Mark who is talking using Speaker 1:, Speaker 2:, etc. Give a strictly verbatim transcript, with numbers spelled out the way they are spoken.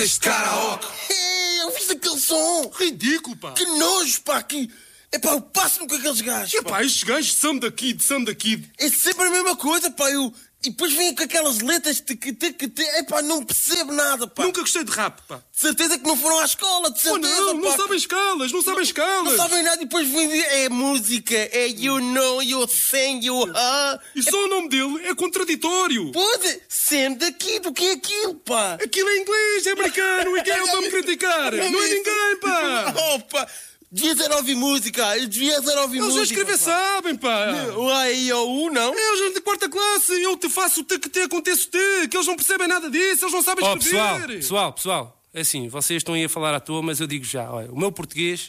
Speaker 1: Este karaoke.
Speaker 2: É, eu fiz aquele som.
Speaker 1: Ridículo, pá.
Speaker 2: Que nojo, pá. Que... É pá, eu passo-me com aqueles gajos.
Speaker 1: É pá, estes gajos são daqui, são daqui.
Speaker 2: É sempre a mesma coisa, pá. Eu... E depois vêm com aquelas letras que te, te, que te... É pá, não percebo nada, pá.
Speaker 1: Nunca gostei de rap, pá.
Speaker 2: De certeza que não foram à escola, de
Speaker 1: Oh,
Speaker 2: certeza,
Speaker 1: não, não
Speaker 2: pá.
Speaker 1: sabem escalas, não sabem escalas.
Speaker 2: Não sabem nada e depois vêm... É música, é you know, you sing, you ah.
Speaker 1: E só o nome dele é contraditório.
Speaker 2: Pode, sendo daqui, do que é aquilo, pá.
Speaker 1: Aquilo é inglês, é americano, e quem é para me criticar? Não é ninguém, pá.
Speaker 2: Oh, pá. Devia ser ouvir música, devia ser ouvir
Speaker 1: Eles
Speaker 2: música.
Speaker 1: a escrever
Speaker 2: pá.
Speaker 1: sabem, pá.
Speaker 2: O A, I, O, U, não?
Speaker 1: É, eles de quarta classe, eu te faço o T que te aconteço T, que eles não percebem nada disso, eles não sabem
Speaker 3: Oh,
Speaker 1: escrever.
Speaker 3: pessoal, pessoal, pessoal, é assim, vocês estão aí a falar à toa, mas eu digo já, olha, o meu português